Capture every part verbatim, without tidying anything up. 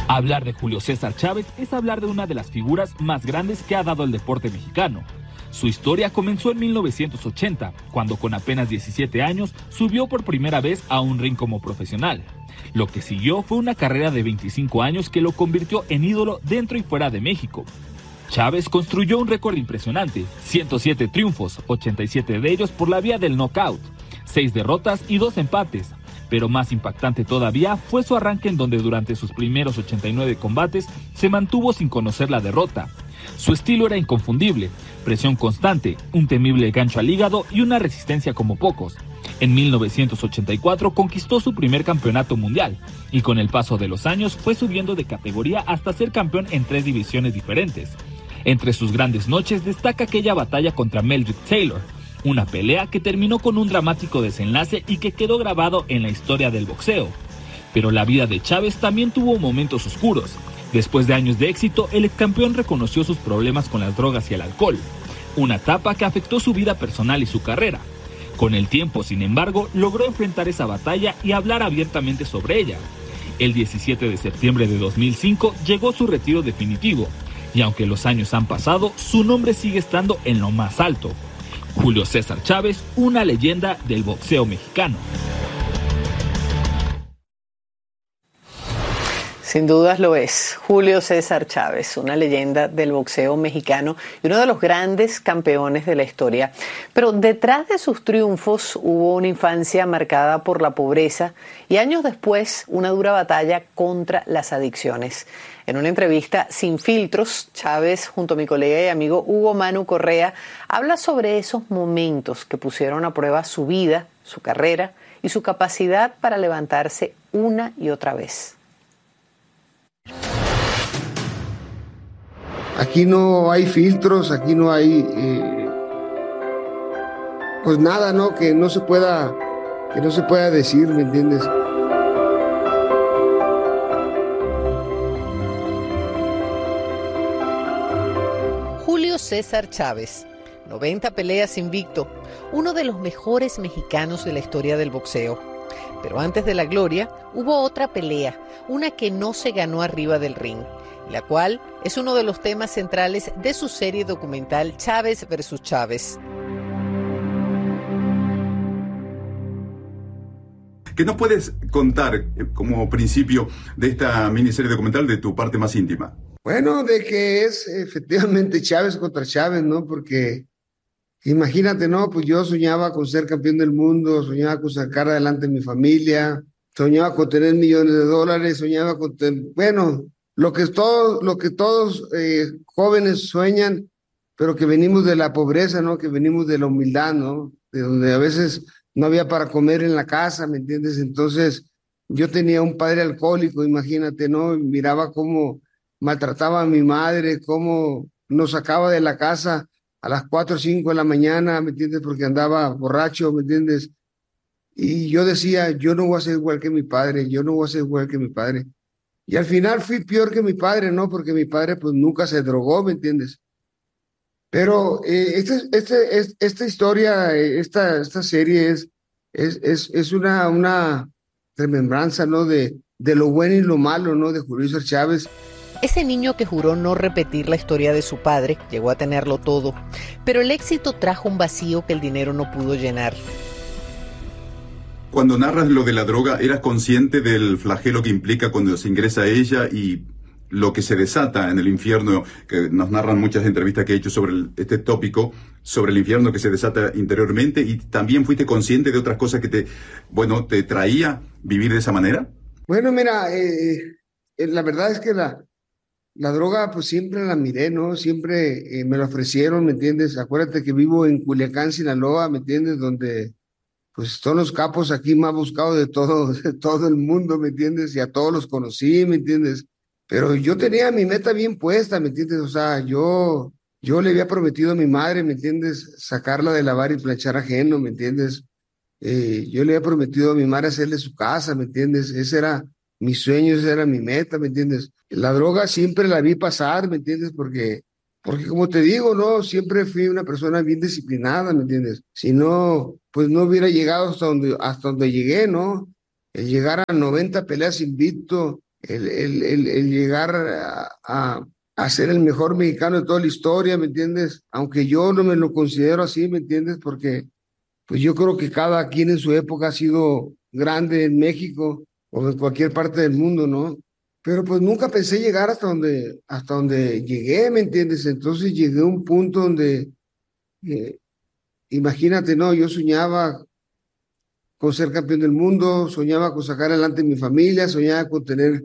Hablar de Julio César Chávez es hablar de una de las figuras más grandes que ha dado el deporte mexicano. Su historia comenzó en mil novecientos ochenta, cuando con apenas diecisiete años subió por primera vez a un ring como profesional. Lo que siguió fue una carrera de veinticinco años que lo convirtió en ídolo dentro y fuera de México. Chávez construyó un récord impresionante, ciento siete triunfos, ochenta y siete de ellos por la vía del knockout, seis derrotas y dos empates. Pero más impactante todavía fue su arranque, en donde durante sus primeros ochenta y nueve combates se mantuvo sin conocer la derrota. Su estilo era inconfundible, presión constante, un temible gancho al hígado y una resistencia como pocos. En mil novecientos ochenta y cuatro conquistó su primer campeonato mundial y con el paso de los años fue subiendo de categoría hasta ser campeón en tres divisiones diferentes. Entre sus grandes noches destaca aquella batalla contra Meldrick Taylor, una pelea que terminó con un dramático desenlace y que quedó grabado en la historia del boxeo. Pero la vida de Chávez también tuvo momentos oscuros. Después de años de éxito, el excampeón reconoció sus problemas con las drogas y el alcohol, una etapa que afectó su vida personal y su carrera. Con el tiempo, sin embargo, logró enfrentar esa batalla y hablar abiertamente sobre ella. El diecisiete de septiembre de dos mil cinco llegó su retiro definitivo, y aunque los años han pasado, su nombre sigue estando en lo más alto. Julio César Chávez, una leyenda del boxeo mexicano. Sin dudas lo es. Julio César Chávez, una leyenda del boxeo mexicano y uno de los grandes campeones de la historia. Pero detrás de sus triunfos hubo una infancia marcada por la pobreza y años después una dura batalla contra las adicciones. En una entrevista sin filtros, Chávez, junto a mi colega y amigo Hugo Manu Correa, habla sobre esos momentos que pusieron a prueba su vida, su carrera y su capacidad para levantarse una y otra vez. Aquí no hay filtros, aquí no hay, eh, pues nada, ¿no? Que no se pueda, que no se pueda decir, ¿me entiendes? Julio César Chávez, noventa peleas invicto, uno de los mejores mexicanos de la historia del boxeo. Pero antes de la gloria, hubo otra pelea, una que no se ganó arriba del ring, la cual es uno de los temas centrales de su serie documental Chávez versus Chávez. ¿Qué nos puedes contar como principio de esta miniserie documental de tu parte más íntima? Bueno, de que es efectivamente Chávez contra Chávez, ¿no? Porque imagínate, ¿no? Pues yo soñaba con ser campeón del mundo, soñaba con sacar adelante mi familia, soñaba con tener millones de dólares, soñaba con tener, bueno, lo que todos, lo que todos eh, jóvenes sueñan, pero que venimos de la pobreza, ¿no? Que venimos de la humildad, ¿no? De donde a veces no había para comer en la casa, ¿me entiendes? Entonces, yo tenía un padre alcohólico, imagínate, ¿no? Miraba cómo maltrataba a mi madre, cómo nos sacaba de la casa a las cuatro o cinco de la mañana, ¿me entiendes? Porque andaba borracho, ¿me entiendes? Y yo decía, yo no voy a ser igual que mi padre, yo no voy a ser igual que mi padre. Y al final fui peor que mi padre, ¿no? Porque mi padre pues nunca se drogó, ¿me entiendes? Pero eh, este, este, es- esta historia, eh, esta, esta serie es, es, es, es una, una remembranza, ¿no? De, de lo bueno y lo malo, ¿no? De Julio César Chávez. Ese niño que juró no repetir la historia de su padre, llegó a tenerlo todo, pero el éxito trajo un vacío que el dinero no pudo llenar. Cuando narras lo de la droga, ¿eras consciente del flagelo que implica cuando se ingresa a ella y lo que se desata en el infierno? Que nos narran muchas entrevistas que he hecho sobre el- este tópico, sobre el infierno que se desata interiormente, y también fuiste consciente de otras cosas que te, bueno, te traía vivir de esa manera. Bueno, mira, eh, eh, la verdad es que la, la droga pues siempre la miré, ¿no? Siempre eh, me la ofrecieron, ¿me entiendes? Acuérdate que vivo en Culiacán, Sinaloa, ¿me entiendes? Donde pues son los capos aquí más buscados de todo, de todo el mundo, ¿me entiendes? Y a todos los conocí, ¿me entiendes? Pero yo tenía mi meta bien puesta, ¿me entiendes? O sea, yo, yo le había prometido a mi madre, ¿me entiendes? Sacarla de lavar y planchar ajeno, ¿me entiendes? Eh, yo le había prometido a mi madre hacerle su casa, ¿me entiendes? Ese era mi sueño, esa era mi meta, ¿me entiendes? La droga siempre la vi pasar, ¿me entiendes? Porque, porque como te digo, ¿no? Siempre fui una persona bien disciplinada, ¿me entiendes? Si no, pues no hubiera llegado hasta donde, hasta donde llegué, ¿no? El llegar a noventa peleas invicto, el, el, el, el llegar a, a, a ser el mejor mexicano de toda la historia, ¿me entiendes? Aunque yo no me lo considero así, ¿me entiendes? Porque pues yo creo que cada quien en su época ha sido grande en México o en cualquier parte del mundo, ¿no? Pero pues nunca pensé llegar hasta donde, hasta donde llegué, ¿me entiendes? Entonces llegué a un punto donde, eh, imagínate, ¿no? Yo soñaba con ser campeón del mundo, soñaba con sacar adelante mi familia, soñaba con tener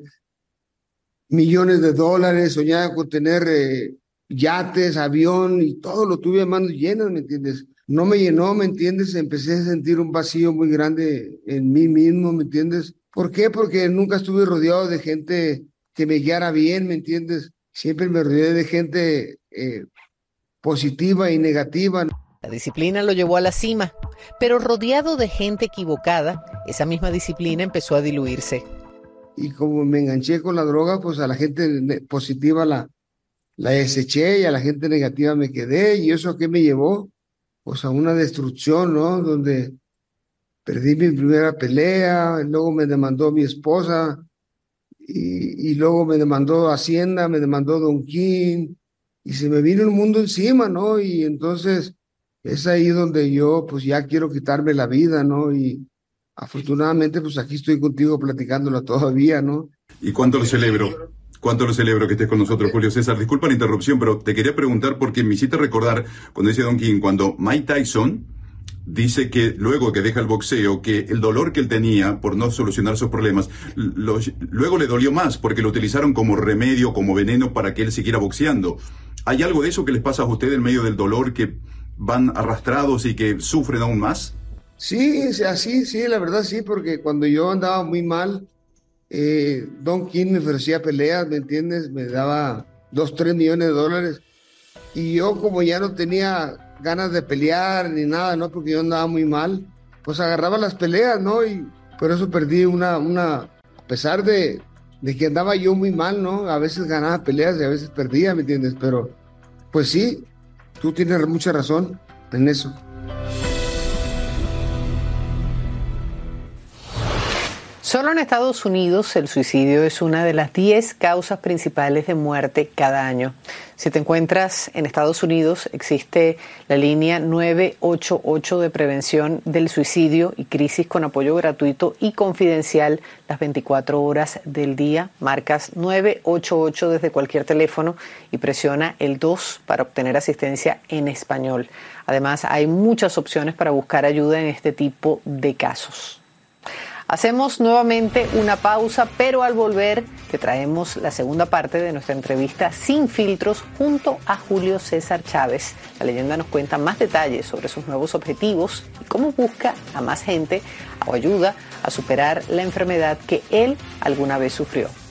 millones de dólares, soñaba con tener eh, yates, avión y todo lo tuve a manos llenas, ¿me entiendes? No me llenó, ¿me entiendes? Empecé a sentir un vacío muy grande en mí mismo, ¿me entiendes? ¿Por qué? Porque nunca estuve rodeado de gente que me guiara bien, ¿me entiendes? Siempre me rodeé de gente eh, positiva y negativa. La disciplina lo llevó a la cima, pero rodeado de gente equivocada, esa misma disciplina empezó a diluirse. Y como me enganché con la droga, pues a la gente positiva la, la deseché y a la gente negativa me quedé. ¿Y eso a qué me llevó? Pues a una destrucción, ¿no? Donde perdí mi primera pelea, luego me demandó mi esposa, y, y luego me demandó Hacienda, me demandó Don King, y se me vino el mundo encima, ¿no? Y entonces es ahí donde yo pues ya quiero quitarme la vida, ¿no? Y afortunadamente pues aquí estoy contigo platicándola todavía, ¿no? ¿Y cuánto lo celebro? ¿Cuánto lo celebro que estés con nosotros, Julio César? Disculpa la interrupción, pero te quería preguntar porque me hiciste recordar, cuando dice Don King, cuando Mike Tyson dice que luego que deja el boxeo, que el dolor que él tenía por no solucionar sus problemas, lo, luego le dolió más porque lo utilizaron como remedio, como veneno para que él siguiera boxeando. ¿Hay algo de eso que les pasa a ustedes en medio del dolor, que van arrastrados y que sufren aún más? Sí, así, sí, la verdad sí, porque cuando yo andaba muy mal, eh, Don King me ofrecía peleas, ¿me entiendes? Me daba dos, tres millones de dólares. Y yo como ya no tenía ganas de pelear ni nada, ¿no? Porque yo andaba muy mal, pues agarraba las peleas, ¿no? Y por eso perdí una, una, a pesar de, de que andaba yo muy mal, ¿no? A veces ganaba peleas y a veces perdía, ¿me entiendes? Pero, pues sí, tú tienes mucha razón en eso. Solo en Estados Unidos el suicidio es una de las diez causas principales de muerte cada año. Si te encuentras en Estados Unidos, existe la línea nueve ocho ocho de prevención del suicidio y crisis con apoyo gratuito y confidencial las veinticuatro horas del día. Marcas nueve ocho ocho desde cualquier teléfono y presiona el dos para obtener asistencia en español. Además, hay muchas opciones para buscar ayuda en este tipo de casos. Hacemos nuevamente una pausa, pero al volver te traemos la segunda parte de nuestra entrevista Sin Filtros junto a Julio César Chávez. La leyenda nos cuenta más detalles sobre sus nuevos objetivos y cómo busca a más gente o ayuda a superar la enfermedad que él alguna vez sufrió.